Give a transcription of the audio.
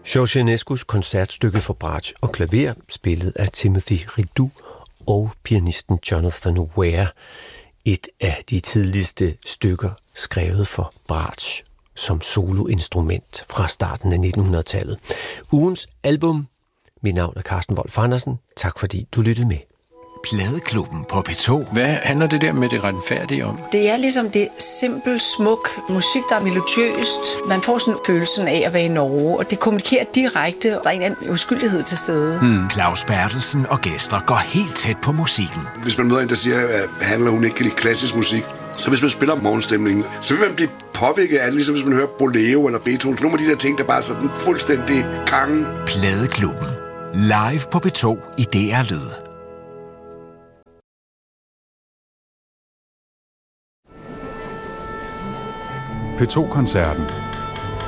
Georges Enescos koncertstykke for bratsch og klaver, spillet af Timothy Ridoux og pianisten Jonathan Ware. Et af de tidligste stykker skrevet for bratsch som soloinstrument fra starten af 1900-tallet. Ugens album. Mit navn er Carsten Wolf Andersen. Tak fordi du lyttede med. Pladeklubben på P2. Hvad handler det der med det retfærdige om? Det er ligesom det simpelt, smuk musik, der er melodiøst. Man får sådan følelsen af at være i Norge, og det kommunikerer direkte. Der er en anden uskyldighed til stede. Claus Bertelsen og gæster går helt tæt på musikken. Hvis man møder en, der siger, at handler hun ikke kan lide klassisk musik, så hvis man spiller morgenstemningen, så vil man blive påvirket af det, ligesom hvis man hører Bolero eller Beethoven. Nogle af de der ting, der bare er sådan fuldstændig kangen. Pladeklubben. Live på P2 i DR Lyd. P2-koncerten